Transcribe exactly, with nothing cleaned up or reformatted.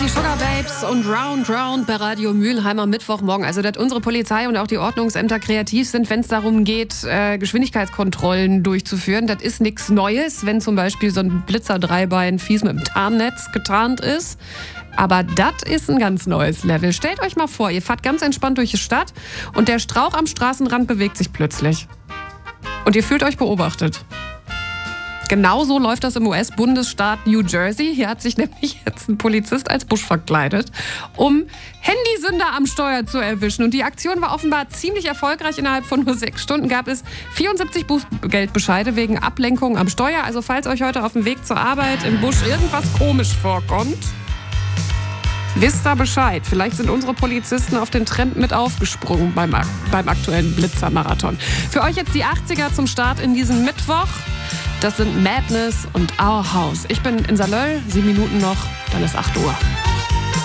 die Sugar Babes und Round Round bei Radio Mülheim am Mittwochmorgen. Also, dass unsere Polizei und auch die Ordnungsämter kreativ sind, wenn es darum geht, äh, Geschwindigkeitskontrollen durchzuführen. Das ist nichts Neues, wenn zum Beispiel so ein Blitzer-Dreibein fies mit dem Tarnnetz getarnt ist. Aber das ist ein ganz neues Level. Stellt euch mal vor, ihr fahrt ganz entspannt durch die Stadt und der Strauch am Straßenrand bewegt sich plötzlich. Und ihr fühlt euch beobachtet. Genauso läuft das im U S-Bundesstaat New Jersey. Hier hat sich nämlich jetzt ein Polizist als Busch verkleidet, um Handysünder am Steuer zu erwischen. Und die Aktion war offenbar ziemlich erfolgreich. Innerhalb von nur sechs Stunden gab es vierundsiebzig Bußgeldbescheide wegen Ablenkung am Steuer. Also falls euch heute auf dem Weg zur Arbeit im Busch irgendwas komisch vorkommt, wisst da Bescheid. Vielleicht sind unsere Polizisten auf den Trend mit aufgesprungen beim, beim aktuellen Blitzermarathon. Für euch jetzt die achtziger zum Start in diesen Mittwoch. Das sind Madness und Our House. Ich bin in Salöll, sieben Minuten noch, dann ist acht Uhr.